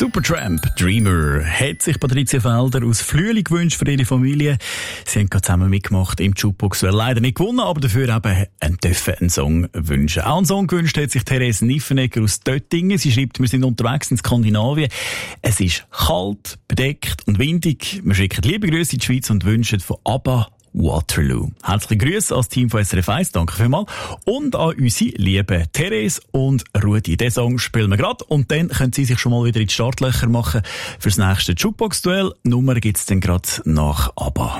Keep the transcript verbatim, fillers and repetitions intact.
Supertramp, Dreamer, hat sich Patricia Felder aus Flüeli gewünscht für ihre Familie. Sie haben gerade zusammen mitgemacht im Jukebox, leider nicht gewonnen, aber dafür eben einen, dürfen einen Song wünschen. Auch einen Song gewünscht hat sich Therese Niffenegger aus Döttingen. Sie schreibt, wir sind unterwegs in Skandinavien. Es ist kalt, bedeckt und windig. Wir schicken liebe Grüße in die Schweiz und wünschen von ABBA Waterloo. Herzliche Grüße als Team von S R F eins, danke vielmals. Und an unsere lieben Therese und Rudi. Den Song spielen wir gerade und dann können Sie sich schon mal wieder in die Startlöcher machen fürs nächste Jukebox-Duell. Nummer gibt's dann gerade nach ABBA.